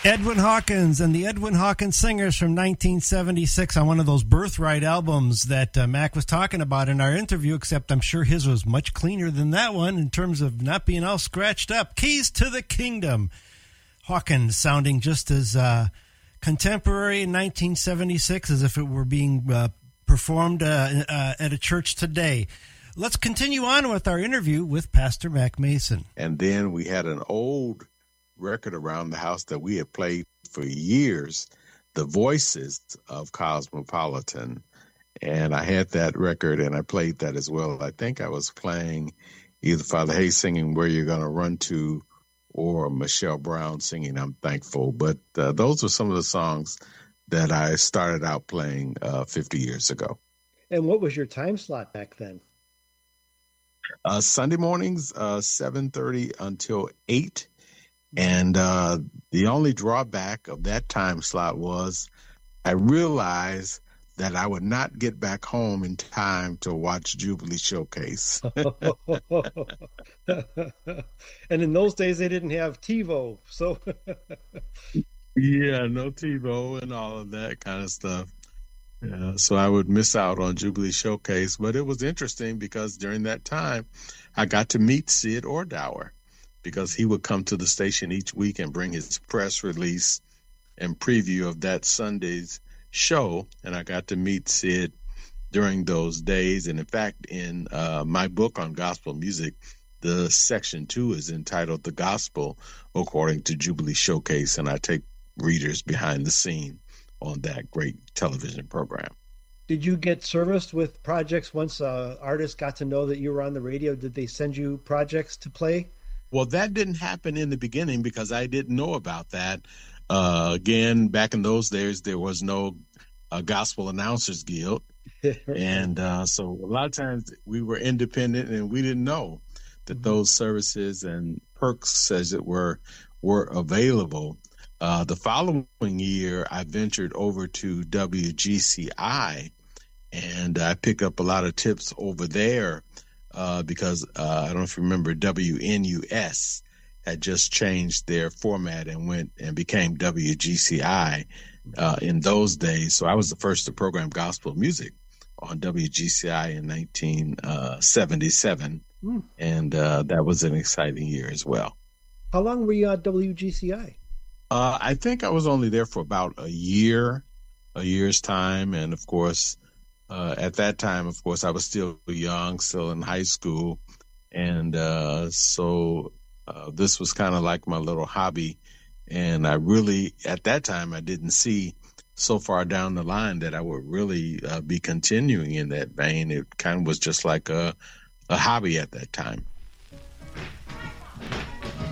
Edwin Hawkins and the Edwin Hawkins Singers from 1976 on one of those Birthright albums that Mac was talking about in our interview, except I'm sure his was much cleaner than that one in terms of not being all scratched up. Keys to the Kingdom. Hawkins sounding just as contemporary in 1976 as if it were being performed at a church today. Let's continue on with our interview with Pastor Mac Mason. And then we had an old record around the house that we had played for years, The Voices of Cosmopolitan. And I had that record and I played that as well. I think I was playing either Father Hayes singing Where You're Gonna Run To or Michelle Brown singing I'm Thankful. But those were some of the songs that I started out playing 50 years ago. And what was your time slot back then? Sunday mornings, 7:30 until 8. And the only drawback of that time slot was I realized that I would not get back home in time to watch Jubilee Showcase. And in those days, they didn't have TiVo, so... Yeah, no TiVo and all of that kind of stuff. Yeah, so I would miss out on Jubilee Showcase. But it was interesting because during that time, I got to meet Sid Ordauer, because he would come to the station each week and bring his press release and preview of that Sunday's show. And I got to meet Sid during those days. And in fact, in my book on gospel music, the section 2 is entitled The Gospel According to Jubilee Showcase. And I take readers behind the scene on that great television program. Did you get serviced with projects once artists got to know that you were on the radio? Did they send you projects to play? Well, that didn't happen in the beginning because I didn't know about that. Again, back in those days, there was no Gospel Announcers Guild. And so a lot of times we were independent and we didn't know that those services and perks, as it were available. The following year, I ventured over to WGCI and I picked up a lot of tips over there. Because I don't know if you remember, WNUS had just changed their format and went and became WGCI in those days. So I was the first to program gospel music on WGCI in 1977. And that was an exciting year as well. How long were you at WGCI? I think I was only there for about a year's time. And of course, at that time, of course, I was still young, still in high school. And so this was kind of like my little hobby. And I really, at that time, I didn't see so far down the line that I would really be continuing in that vein. It kind of was just like a hobby at that time.